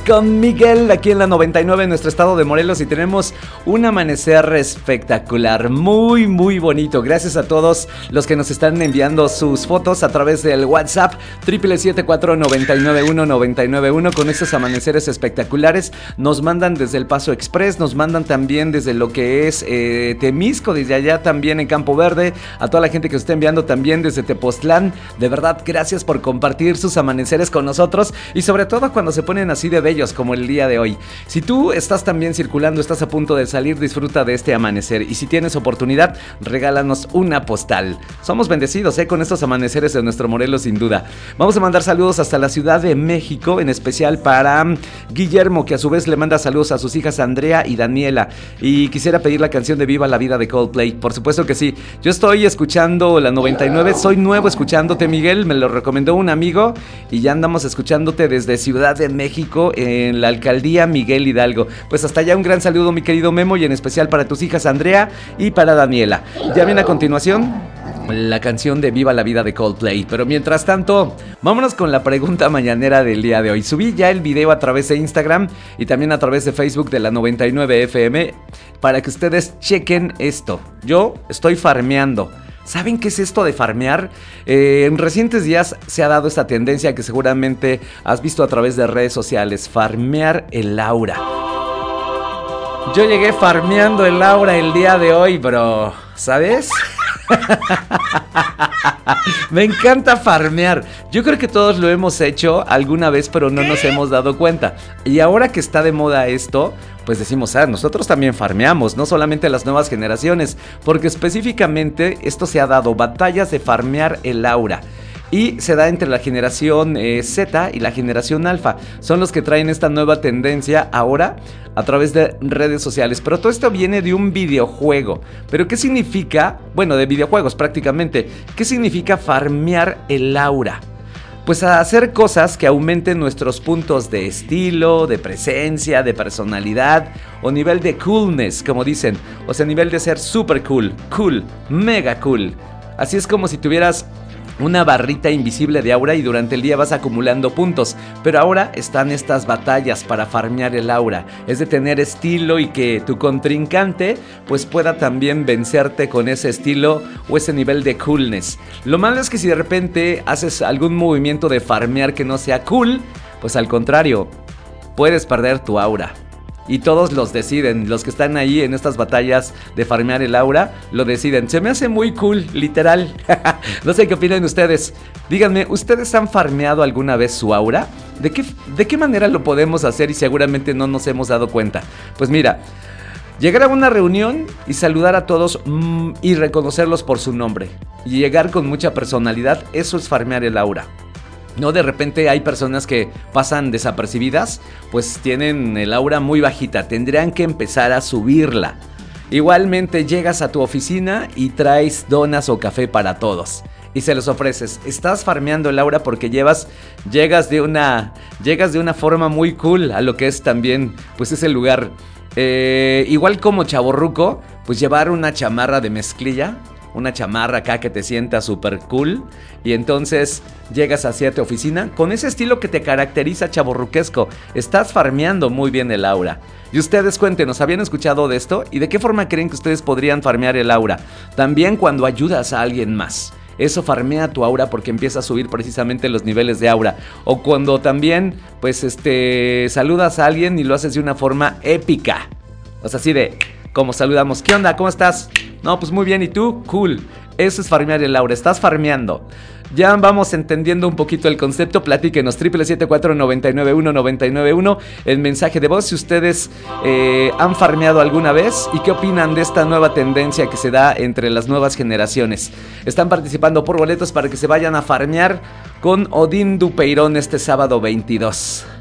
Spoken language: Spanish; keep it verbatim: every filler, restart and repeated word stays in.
con Miguel aquí en la noventa y nueve en nuestro estado de Morelos y tenemos un amanecer espectacular, muy muy bonito. Gracias a todos los que nos están enviando sus fotos a través del WhatsApp triple siete cuatro nueve nueve uno nueve nueve uno con estos amaneceres espectaculares. Nos mandan desde el Paso Express, nos mandan también desde lo que es eh, Temisco, desde allá también en Campo Verde, a toda la gente que nos está enviando también desde Tepoztlán. De verdad, gracias por compartir sus amaneceres con nosotros y sobre todo cuando se ponen así de bellos como el día de hoy. Si tú estás también circulando, estás a punto de salir, disfruta de este amanecer y si tienes oportunidad, regálanos una postal. Somos bendecidos eh, con estos amaneceres de nuestro Morelos sin duda. Vamos a mandar saludos hasta la Ciudad de México, en especial para Guillermo, que a su vez le manda saludos a sus hijas Andrea y Daniela, y quisiera pedir la canción de Viva la Vida de Coldplay. Por supuesto que sí, yo estoy escuchando la noventa y nueve, soy nuevo escuchándote, Miguel, me lo recomendó un amigo y ya andamos escuchándote desde Ciudad de México, en la alcaldía Miguel Hidalgo. Pues hasta allá un gran saludo, mi querido Memo, y en especial para tus hijas Andrea y para Daniela. Ya viene a continuación la canción de Viva la Vida de Coldplay, pero mientras tanto, vámonos con la pregunta mañanera del día de hoy. Subí ya el video a través de Instagram y también a través de Facebook de la noventa y nueve F M para que ustedes chequen esto. Yo estoy farmeando. ¿Saben qué es esto de farmear? Eh, en recientes días se ha dado esta tendencia que seguramente has visto a través de redes sociales, farmear el aura. Yo llegué farmeando el aura el día de hoy, bro, ¿sabes? Me encanta farmear. Yo creo que todos lo hemos hecho alguna vez, pero no nos hemos dado cuenta. Y ahora que está de moda esto, pues decimos, ah, nosotros también farmeamos, no solamente las nuevas generaciones, porque específicamente esto se ha dado, batallas de farmear el aura. Y se da entre la generación eh, Z y la generación Alfa. Son los que traen esta nueva tendencia ahora a través de redes sociales. Pero todo esto viene de un videojuego. ¿Pero qué significa? Bueno, de videojuegos prácticamente. ¿Qué significa farmear el aura? Pues a hacer cosas que aumenten nuestros puntos de estilo, de presencia, de personalidad o nivel de coolness, como dicen. O sea, nivel de ser super cool, cool, mega cool. Así es como si tuvieras una barrita invisible de aura y durante el día vas acumulando puntos. Pero ahora están estas batallas para farmear el aura. Es de tener estilo y que tu contrincante pues pueda también vencerte con ese estilo o ese nivel de coolness. Lo malo es que si de repente haces algún movimiento de farmear que no sea cool, pues al contrario, puedes perder tu aura. Y todos los deciden, los que están ahí en estas batallas de farmear el aura, lo deciden. Se me hace muy cool, literal. No sé qué opinan ustedes. Díganme, ¿ustedes han farmeado alguna vez su aura? ¿De qué, de qué manera lo podemos hacer y seguramente no nos hemos dado cuenta? Pues mira, llegar a una reunión y saludar a todos mmm, y reconocerlos por su nombre. Y llegar con mucha personalidad, eso es farmear el aura. No, de repente hay personas que pasan desapercibidas, pues tienen el aura muy bajita, tendrían que empezar a subirla. Igualmente llegas a tu oficina y traes donas o café para todos y se los ofreces. Estás farmeando el aura porque llevas, llegas de una, llegas de una forma muy cool a lo que es también, pues ese lugar. Eh, igual como chavorruco, pues llevar una chamarra de mezclilla. Una chamarra acá que te sienta súper cool. Y entonces llegas hacia tu oficina con ese estilo que te caracteriza chavorruquesco. Estás farmeando muy bien el aura. Y ustedes cuéntenos, ¿habían escuchado de esto? ¿Y de qué forma creen que ustedes podrían farmear el aura? También cuando ayudas a alguien más. Eso farmea tu aura porque empieza a subir precisamente los niveles de aura. O cuando también, pues, este, saludas a alguien y lo haces de una forma épica. O sea, así de, como saludamos, ¿qué onda? ¿Cómo estás? No, pues muy bien, ¿y tú? Cool. Eso es farmear el aura, estás farmeando. Ya vamos entendiendo un poquito el concepto. Platíquenos, triple siete cuatro nueve nueve uno nueve nueve uno, el mensaje de voz, si ustedes eh, han farmeado alguna vez y qué opinan de esta nueva tendencia que se da entre las nuevas generaciones. Están participando por boletos para que se vayan a farmear con Odín Dupeirón este sábado veintidós.